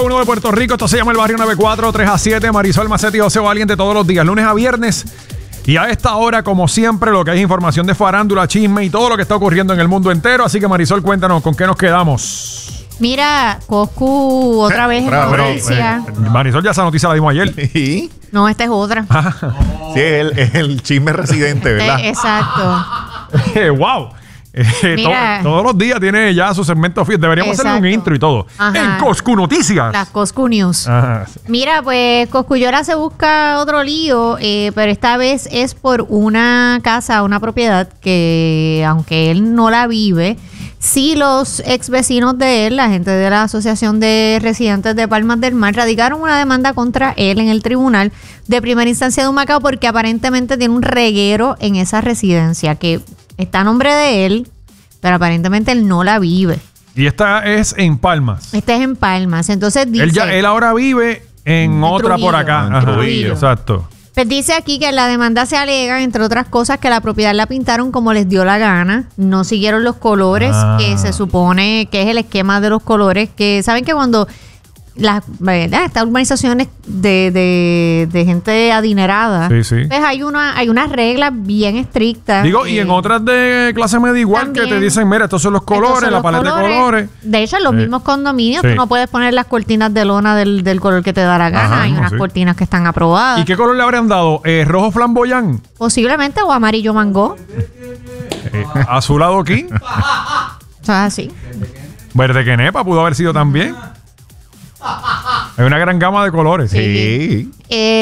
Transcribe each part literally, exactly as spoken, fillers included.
Uno de Puerto Rico, esto se llama el Barrio noventa y cuatro, tres a siete, Marisol Macetti y José Valiente todos los días, lunes a viernes. Y a esta hora, como siempre, lo que hay es información de farándula, chisme y todo lo que está ocurriendo en el mundo entero. Así que, Marisol, cuéntanos, ¿con qué nos quedamos? Mira, Coscu otra vez en noticia. Eh, Marisol, ya esa noticia la dimos ayer. ¿Y? No, esta es otra. Sí, es el, es el chisme residente, ¿verdad? Eh, exacto. Eh, ¡Wow! Eh, Mira. to- todos los días tiene ya su segmento fiel. Deberíamos hacerle un Exacto. intro y todo. Ajá. En Coscu Noticias. Las Coscu News. Ajá. Mira, pues Cosculluela se busca otro lío, eh, pero esta vez es por una casa, una propiedad que, aunque él no la vive, sí los ex vecinos de él, la gente de la Asociación de Residentes de Palmas del Mar, radicaron una demanda contra él en el tribunal de primera instancia de Humacao porque aparentemente tiene un reguero en esa residencia que está a nombre de él, pero aparentemente él no la vive. Y esta es en Palmas. Este es en Palmas. Entonces dice... Él, ya, él ahora vive en En otra Trujillo, por acá. en Ajá. Trujillo. Exacto. Pues dice aquí que en la demanda se alega, entre otras cosas, que la propiedad la pintaron como les dio la gana, no siguieron los colores, Ah. que se supone que es el esquema de los colores, que saben que cuando las, ¿verdad? Estas urbanizaciones de, de, de gente adinerada, Sí, sí. pues hay una, hay unas reglas bien estrictas. Digo, y en eh, otras de clase media igual también. que te dicen, mira, estos son los Estos colores, son la los paleta de colores. De hecho, en los Sí. mismos condominios Sí. tú no puedes poner las cortinas de lona del, del color que te da la gana. Ajá, hay no, unas sí. cortinas que están aprobadas. ¿Y qué color le habrían dado? Eh, ¿Rojo flamboyán? Posiblemente o amarillo mango. Eh, ¿Azulado king? O sea, así. ¿Verde quenepa pudo haber sido también? Hay una gran gama de colores. Sí.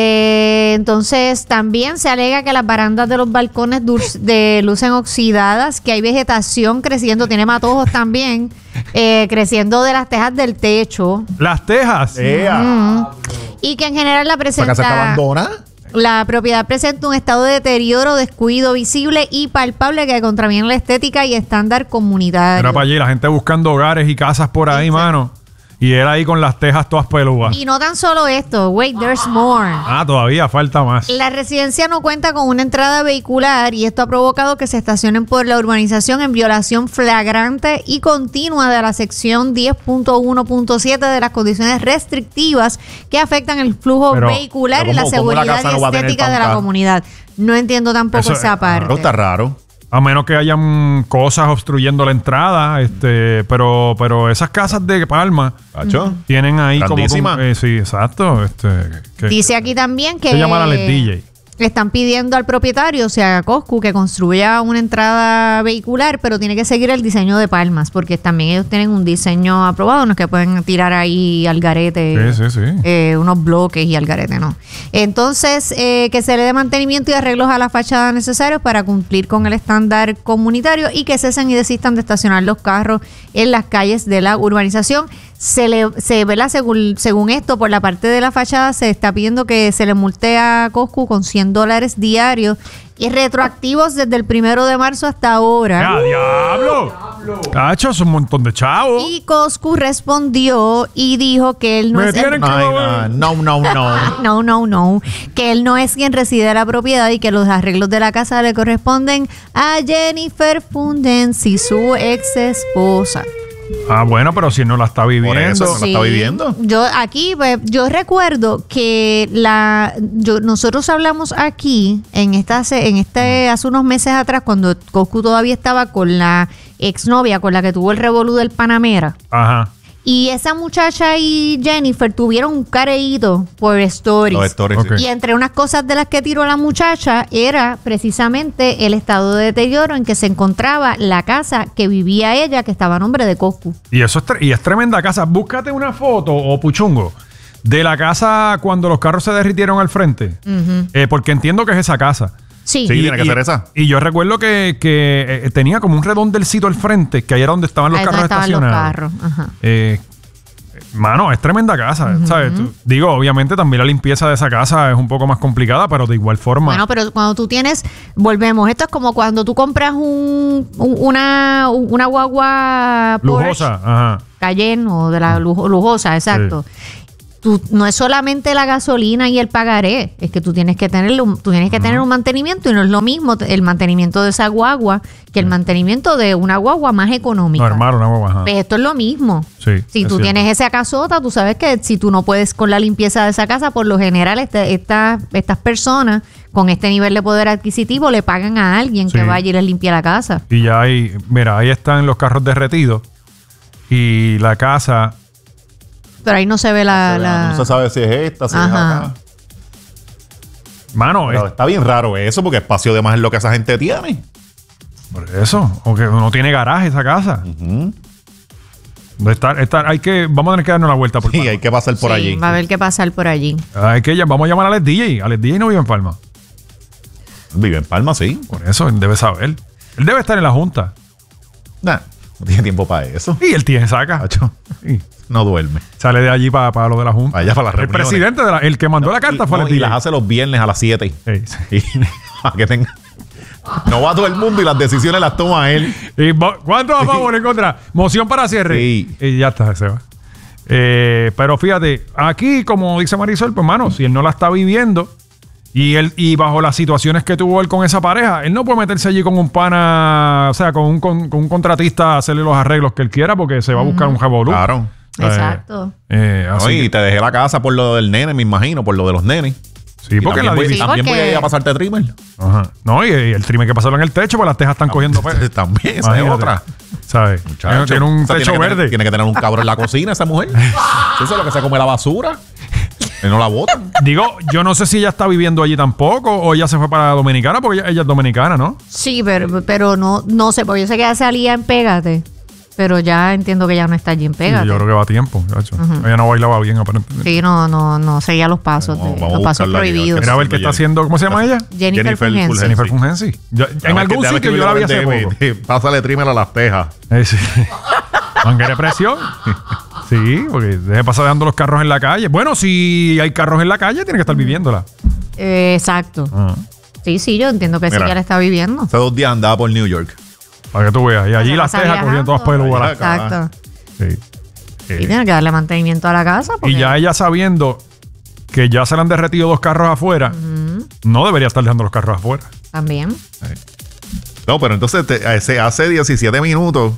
Eh, entonces, también se alega que las barandas de los balcones dul- de lucen oxidadas, que hay vegetación creciendo, tiene matojos también, eh, creciendo de las tejas del techo. Las tejas. Ea. Mm. Y que en general la ¿Esa casa está presenta... abandona? La propiedad presenta un estado de deterioro, descuido visible y palpable que contraviene la estética y estándar comunitario. Era para allí, la gente buscando hogares y casas por ahí, Exacto. mano. Y él ahí con las tejas todas pelúas. Y no tan solo esto, wait, there's more. Ah, todavía falta más. La residencia no cuenta con una entrada vehicular y esto ha provocado que se estacionen por la urbanización en violación flagrante y continua de la sección diez punto uno punto siete de las condiciones restrictivas que afectan el flujo Pero- vehicular pero y la ¿cómo- cómo la seguridad casa y no va a tener estética pa' de un la carro? comunidad. No entiendo tampoco Eso- esa parte. Pero está raro. A menos que hayan cosas obstruyendo la entrada, este, pero, pero esas casas de Palma ¿Cacho? tienen ahí como, Grandísima. como- eh, sí, exacto. Este, que Dice aquí también que se llama la L E D D J. le están pidiendo al propietario, o sea, a Coscu, que construya una entrada vehicular, pero tiene que seguir el diseño de Palmas, porque también ellos tienen un diseño aprobado, no es que pueden tirar ahí al garete Sí, sí, sí. eh, unos bloques y al garete, no. Entonces, eh, que se le dé mantenimiento y arreglos a la fachada necesarios para cumplir con el estándar comunitario y que cesen y desistan de estacionar los carros en las calles de la urbanización. Se le se ve la según, según esto, por la parte de la fachada se está pidiendo que se le multe a Coscu con cien dólares diarios y retroactivos desde el primero de marzo hasta ahora. ¡Ya, diablo! Cacho, es un montón de chavos. Y Coscu respondió y dijo que él no Me es el- tienen que Ay, mover. no, no, no, no. No, no, no. Que él no es quien reside en la propiedad y que los arreglos de la casa le corresponden a Jennifer Fundensi, su ex esposa. Ah, bueno, pero si no la está viviendo. Por eso, ¿La está viviendo? Yo aquí, pues, yo recuerdo que la, yo, nosotros hablamos aquí en esta, en este, hace unos meses atrás, cuando Coscu todavía estaba con la exnovia con la que tuvo el revolú del Panamera. Ajá. Y esa muchacha y Jennifer tuvieron un careíto por stories. Los stories, Ok. sí. Y entre unas cosas de las que tiró la muchacha era precisamente el estado de deterioro en que se encontraba la casa que vivía ella, que estaba a nombre de Coscu. Y eso es, tre- y es tremenda casa. Búscate una foto o puchungo de la casa cuando los carros se derritieron al frente. Eh, porque entiendo que es esa casa. Sí. Sí. tiene que ser esa. Y yo recuerdo que, que eh, tenía como un redondelcito al frente, que ahí era donde estaban los Ahí carros donde estaban los estacionados. carros. Ajá. Eh, mano, es tremenda casa, ¿sabes? Tú- digo, obviamente también la limpieza de esa casa es un poco más complicada, pero de igual forma. Bueno, pero cuando tú tienes, volvemos, esto es como cuando tú compras un, un- una, una guagua Porsche, lujosa, ajá. Cayenne o de la lujo- lujosa, exacto. tú, no es solamente la gasolina y el pagaré, es que tú tienes que tener un, tú tienes que tener un mantenimiento y no es lo mismo el mantenimiento de esa guagua que el mantenimiento de una guagua más económica. Normal, una guagua. Ajá. Pues esto es lo mismo. Sí, si es tú cierto. tienes esa casota, tú sabes que si tú no puedes con la limpieza de esa casa, por lo general este, esta, estas personas con este nivel de poder adquisitivo le pagan a alguien Sí. que vaya y les limpie la casa. Y ya hay, mira, ahí están los carros derretidos y la casa. Pero ahí no se ve la... la- No se sabe si es esta, si Ajá. es acá. Mano, Pero es está bien raro eso, porque espacio de más es lo que esa gente tiene. por eso. O que no tiene garaje esa casa. Ujú. De estar, estar, hay que, vamos a tener que darnos la vuelta por Sí, Palma. hay que pasar por Sí, allí. va a haber que pasar por allí. Hay que, vamos a llamar a Alex D J. Alex D J no vive en Palma. Vive en Palma, sí. Por eso él debe saber. Él debe estar en la junta. Nah, no tiene tiempo para eso. Y él tiene saca. Cacho, Sí. no duerme. Sale de allí para, para lo de la junta. Allá para las El reuniones. presidente, de la- el que mandó la carta Y, fue no, Alex y D J. las hace los viernes a las siete. Sí, sí. Y para que tenga. No va todo el mundo y las decisiones las toma él. ¿Y vo- cuánto va a favor en contra? Moción para cierre. Sí. Y ya está, se va. Eh, pero fíjate, aquí, como dice Marisol, pues, mano, si él no la está viviendo y él y bajo las situaciones que tuvo él con esa pareja, él no puede meterse allí con un pana, o sea, con un, con, con un contratista a hacerle los arreglos que él quiera porque se va a buscar un revolú. Claro. Eh, Exacto. eh, así No, y que- te dejé la casa por lo del nene, me imagino, por lo de los nenes. sí, Y porque también la voy, división. también porque- voy a ir a pasarte trimmer. Ajá. No, y, y el trime que pasó en el techo, pues las tejas están cogiendo pe- También, esa es Imagínate. otra. ¿Sabes? Muchacho, Tiene un esa techo tiene que verde. tener- tiene que tener un cabro en la cocina esa mujer. Eso es lo que se come la basura. Y no la botan. Digo, yo no sé si ella está viviendo allí tampoco o ella se fue para Dominicana porque ella, ella es dominicana, ¿no? Sí, pero, pero no, no sé, porque yo sé que ella salía en Pégate, pero ya entiendo que ya no está allí en Pégate. Yo creo que va a tiempo, gacho. Ella no bailaba bien, aparentemente. Sí, no, no, no seguía los pasos, Vamos- de- vamos a los pasos buscarla aquí, prohibidos. Mira a ver qué está haciendo. ¿Cómo se llama ella? Jennifer, Jennifer Fulgencio. Fulgencio. Jennifer Fulgenci. Yo- en Déjame algún que- sitio déjame yo la vi que hace de- poco. de- Pásale trimmer a las tejas. Eh, sí. Manguera de presión. Sí, porque deje pasar dejando los carros en la calle. Bueno, si hay carros en la calle, tiene que estar viviéndola. Eh, exacto. Ajá. Sí, sí, yo entiendo que sí Mira. que la está viviendo. Hace dos días andaba por New York. Para que tú veas. Y allí Se las pasa tejas cogiendo todas viajando. peludas. Exacto. Sí. Y tiene que darle mantenimiento a la casa. Y Porque ya ella sabiendo que ya se le han derretido dos carros afuera, no debería estar dejando los carros afuera. También. No, pero entonces te- hace, hace diecisiete minutos.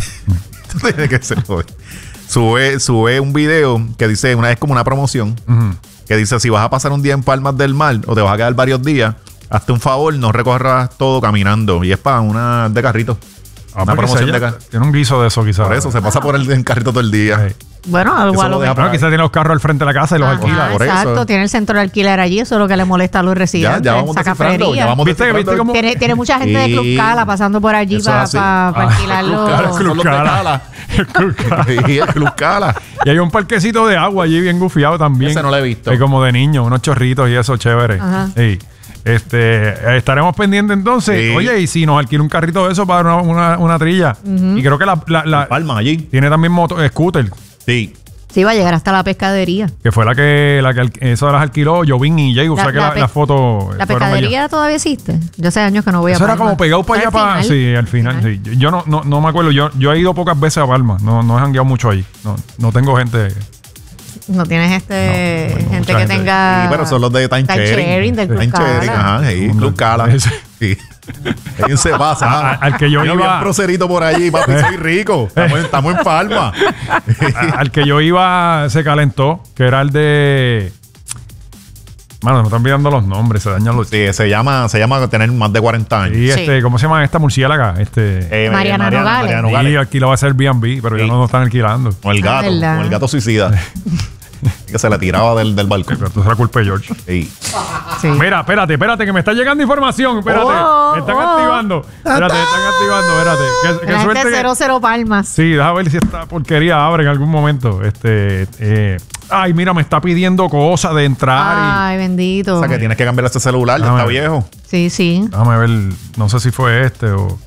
Tú tienes que ser hoy. Sube, sube un video que dice, una vez como una promoción, Ujú. que dice: si vas a pasar un día en Palmas del Mar o te vas a quedar varios días, hazte un favor, no recorras todo caminando. Y es para una de carrito. Ah, una porque promoción ella de carro. tiene un guiso de eso, quizás. Por eso se pasa por el en carrito todo el día. Sí. Bueno, algo Eso a lo lo deja mejor. Bueno, quizás tiene los carros al frente de la casa y los Ajá, alquila. por eso. exacto, tiene el centro de alquiler allí, eso es lo que le molesta a los Ya, residentes. ya vamos esa descifrando. cafrería. Ya vamos ¿Viste, descifrando. viste cómo- Tiene, tiene mucha gente de Sí. Club Cala pasando por allí Eso para es así. Ah, alquilarlo. Club Cala, son los de Cala. Cala. Club Cala. Sí, el Club Cala. Y hay un parquecito de agua allí bien gufiado también. Ese no lo he visto. Hay como de niños, unos chorritos y eso chévere. Ajá. Sí. Este, eh, estaremos pendientes entonces. Sí. Oye, y si nos alquila un carrito de eso para una, una, una trilla. Y creo que la, la- la- Palma allí. tiene también moto, scooter, Sí. Sí, va a llegar hasta la pescadería. que fue la que, la que al- eso las alquiló Jovín y Jay. O La- sea que la la, pe- la foto. ¿La fueron pescadería allá. todavía existe? Yo hace años que no voy a Eso era Palma. como pegado para allá Al para. final. Sí, al final. Sí. Yo- Yo no, no, no me acuerdo. Yo, yo he ido pocas veces a Palma. No, no he jangueado mucho ahí. No, no tengo gente. No tienes este No, bueno, gente mucha que gente. tenga. Sí, pero son los de Time Time Sharing. sharing del Club Time Sharing, Cala. ajá. Sí, Club Cala. Ese. Sí. ¿Quién se pasa? A- a- al que yo vi iba- un procerito por allí, papi, soy rico. Estamos en, estamos en Palma. A- al que yo iba se calentó, que era el de. Mano, me están olvidando los nombres, se dañan los. Sí, se llama, se llama tener más de cuarenta años. Y Sí. este, ¿cómo se llama esta murciélaga? Este. Eh, Mariana Nogales. Mariana y Nogales. alquilaba a ser Airbnb, pero ya Sí. no lo están alquilando. O el Ah, gato, ¿verdad? o el gato suicida. Que se le tiraba del, del balcón. Pero tú se la culpa de George. Sí. Sí. Mira, espérate, espérate, que me está llegando información. Espérate. Oh, me están oh. activando. Espérate, me están activando. Espérate. Qué, qué La suerte gente que- cero cero Palmas. Sí, déjame ver si esta porquería abre en algún momento. Este. eh, ay, mira, me está pidiendo cosas de entrar. y- Ay, bendito. O sea que tienes que cambiar este celular, ya Ah, está bueno. viejo. Sí, sí. Déjame ver. No sé si fue este o.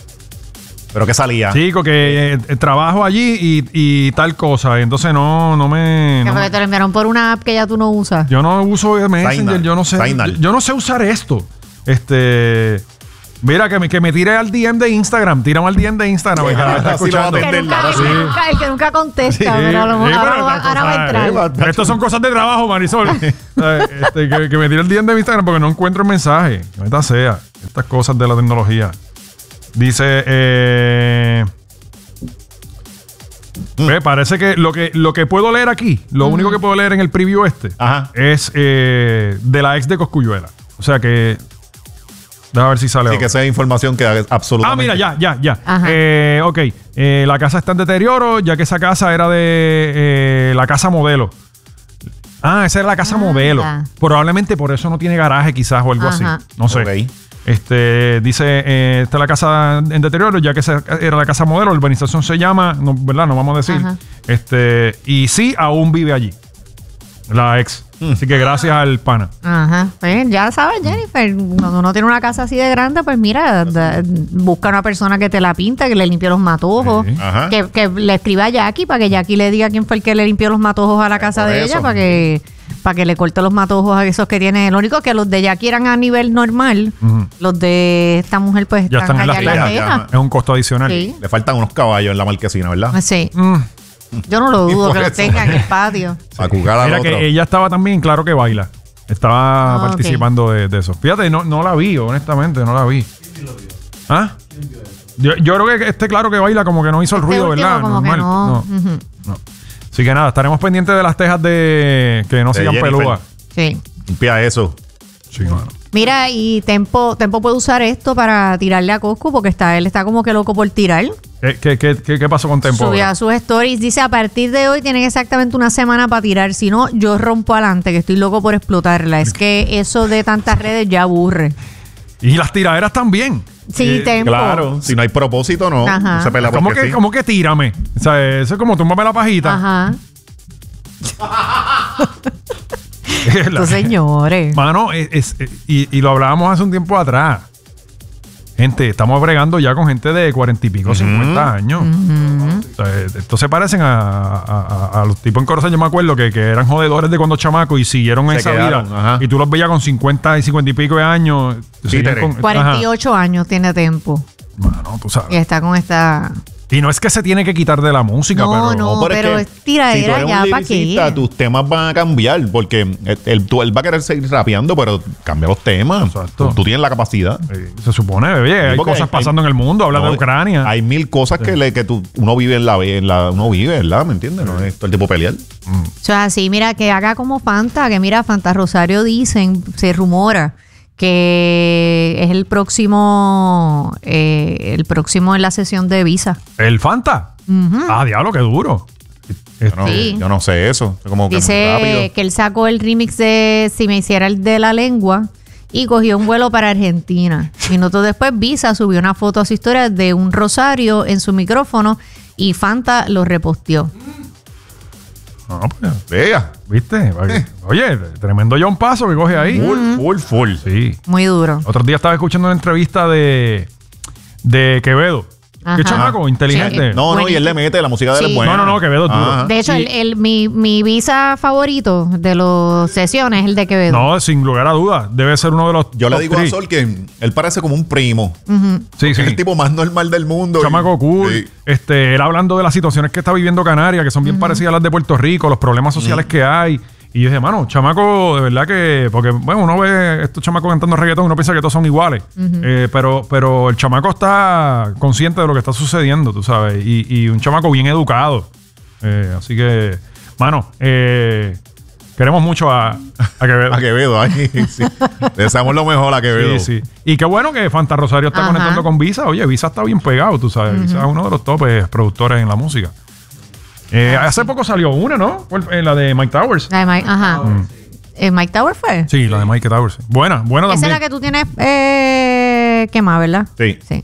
Pero que salía. Chico, que eh, eh, trabajo allí y, y tal cosa. Entonces no, no me. Que no fue me- que te lo enviaron por una app que ya tú no usas. yo no uso Messenger, Signal, yo no sé. Signal. Yo no sé usar esto. Este. Mira, que me, que me tire al D M de Instagram. Tírame al D M de Instagram. Sí, que la está así lo va a escuchando. El que, nunca, Ahora el, sí. que nunca, el que nunca contesta, Sí, pero a lo mejor sí, ahora, pero va- esta ahora va a cosa, entrar. eh, Estos son cosas de trabajo, Marisol. Eh, este, que, que me tire el D M de Instagram porque no encuentro el mensaje. Que meta sea. Estas cosas de la tecnología. Dice, eh... Ve, parece que lo que lo que puedo leer aquí, lo único que puedo leer en el preview este, Ajá. es eh, de la ex de Cosculluela. O sea que... Déjame ver si sale. Así ahora. que esa información que Ah, absolutamente. mira, ya, ya, ya. Ajá. Eh, ok. Eh, la casa está en deterioro, ya que esa casa era de eh, la casa modelo. Ah, esa era la casa Ah, modelo. ya. Probablemente por eso no tiene garaje, quizás, o algo Ajá. así. No sé. Ok. Este dice, eh, esta es la casa en deterioro, ya que esa era la casa modelo, la urbanización se llama, no, ¿verdad? No vamos a decir. Ajá. Este, y sí, aún vive allí. La ex. Así que gracias al pana. Ajá. Pues ya sabes, Jennifer, cuando uno tiene una casa así de grande, pues mira, da- busca una persona que te la pinta, que le limpie los matojos, Sí. Ajá. que, que le escriba a Jackie para que Jackie le diga quién fue el que le limpió los matojos a la casa por de eso. ella, para que para que le corte los matojos a esos que tiene. Lo único que los de Jackie eran a nivel normal, Ujú. los de esta mujer pues Ya están, están en las allá en las tejas, tejas. Es un costo adicional. Sí. Le faltan unos caballos en la marquesina, ¿verdad? Sí. Mm. Yo no lo Y dudo por que los eso. tenga en el patio. Para jugar al Mira otro. que ella estaba también, claro que baila. Estaba Ah, participando de, de eso. Fíjate, no, no la vi, honestamente, no la vi. ¿Ah? Yo, yo creo que este, claro que baila, como que no hizo el Este ruido, último ¿verdad? como que Normal. no. No, Ujú. no. Así que nada, estaremos pendientes de las tejas de que no De sigan Jennifer. pelúas. Sí. Limpia eso. Sí, mano. Mira, y Tempo, Tempo puede usar esto para tirarle a Coscu porque está, él está como que loco por tirar. ¿Qué, qué, qué, qué, qué pasó con Tempo? Subió ahora? a sus stories. Dice, a partir de hoy tienen exactamente una semana para tirar. Si no, yo rompo adelante, que estoy loco por explotarla. Es que eso de tantas redes ya aburre. Y las tiraderas también. Sí, Eh, Tempo. Claro. Si no hay propósito, no. Ajá. No se pelea ¿Cómo porque que, sí. ¿Cómo que tírame? O sea, eso es como túmbame la pajita. Ajá. La- Estos señores. Mano, es, es- eh, y, y lo hablábamos hace un tiempo atrás. Gente, estamos bregando ya con gente de cuarenta y pico, cincuenta años. O sea, eh, estos se parecen a, a- a- a los tipos en Corozal, yo me acuerdo, que, que eran jodedores de cuando chamacos y siguieron Se esa quedaron, vida. ajá. Y tú los veías con cincuenta y cincuenta y pico de años. seguían Títere. con- cuarenta y ocho años tiene Tempo. ajá. Mano, tú sabes. Y está con esta... Y no es que se tiene que quitar de la música, No, pero... no. pero es si tú tiradera eres ya, un ¿pa' liricista, qué? tus temas van a cambiar porque él, él- tú- él va a querer seguir rapeando, pero cambia los temas. Exacto. Tú, tú tienes la capacidad. eh, se supone, bebé, hay porque cosas hay- pasando en el mundo. Habla No, de Ucrania. Hay mil cosas que, le, que tú, uno vive en la, en la uno vive, ¿verdad? ¿Me entiendes? No es todo el tipo pelear. Eso es así, mira, que haga como Fanta, que mira, Fanta Rosario dicen, se rumora que es el próximo, eh, el próximo en la sesión de Visa. El Fanta. Ujú. Ah, diablo, qué duro. Yo no, Sí. yo no sé eso. Es como que muy Dice rápido. que él sacó el remix de Si me hiciera el de la lengua y cogió un vuelo para Argentina. Minutos después, Visa subió una foto a su historia de un rosario en su micrófono y Fanta lo reposteó. No, pues, Vea. ¿viste? Oye, tremendo John Paso que coge ahí. Full, full, full. Sí. Muy duro. Otro día estaba escuchando una entrevista de, de Quevedo. Ajá. Qué chamaco, inteligente. Sí. No, no, y él Buenísimo. le mete, la música de él Sí. es buena. No, no, no, Quevedo es duro. Ajá. De hecho, Y- el, el- mi, mi Visa favorito de los sesiones es el de Quevedo. No, sin lugar a dudas. Debe ser uno de los. Yo le top digo three. a Sol que él parece como un primo. Ujú. Sí, sí. Es el tipo más normal del mundo. Chamaco Y- cool. Sí. Este, él hablando de las situaciones que está viviendo Canarias, que son bien parecidas a las de Puerto Rico, los problemas sociales que hay. Y yo dije, mano, chamaco, de verdad que. Porque, bueno, uno ve estos chamacos cantando reggaetón y uno piensa que todos son iguales. Eh, pero, pero el chamaco está consciente de lo que está sucediendo, tú sabes. Y, y un chamaco bien educado. Eh, así que, mano, eh, queremos mucho a, a Quevedo. A Quevedo, ay, sí. Le deseamos lo mejor a Quevedo. Sí, sí. Y qué bueno que Fanta Rosario está Ajá. conectando con Visa. Oye, Visa está bien pegado, tú sabes. Visa es uno de los topes productores en la música. Eh, hace poco salió una, ¿no? ¿Cuál fue? La de Mike Towers. La de Mike, ajá. Eh, Mike Tower fue. Sí, la de Mike Towers. sí. Buena, buena Esa es también. la que tú tienes eh, quemada, ¿verdad? Sí. Sí.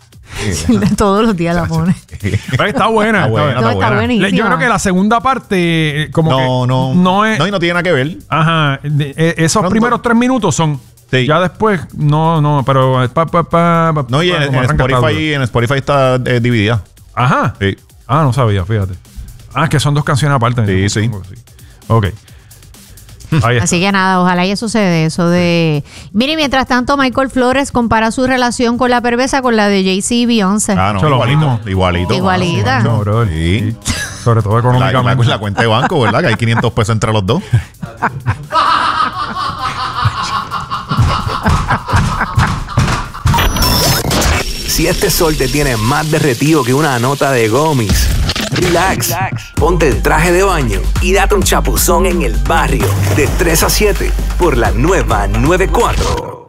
Todos los días la pones. Pero está buena. Está está buena, buena. No, está buena. buenísima. Le- Yo creo que la segunda parte, eh, como No, que no. no es. No, y no tiene nada que ver. Ajá. de- eh, esos Pronto. primeros tres minutos son. Sí. Ya después, no, no, pero. eh, Pa, pa, pa, pa- No, y pa- en, como en arranca está duro. Spotify, en Spotify está eh, dividida. Ajá. Sí. Ah, no sabía, fíjate. Ah, es que son dos canciones aparte. Sí, sí. Ok. Ahí está. Así que nada, ojalá y eso se dé, eso de... Mire, mientras tanto, Michael Flores compara su relación con la perversa con la de Jay-Z y Beyoncé. Ah, no, Hecho lo igualito, mismo. igualito. Igualita. No, brother. Sí. Sí. Sobre todo La, la, económicamente. la cuenta de banco, ¿verdad? Que hay quinientos pesos entre los dos. Si este sol te tiene más derretido que una nota de gomis, relax, ponte el traje de baño y date un chapuzón en el barrio de tres a siete por la nueva noventa y cuatro.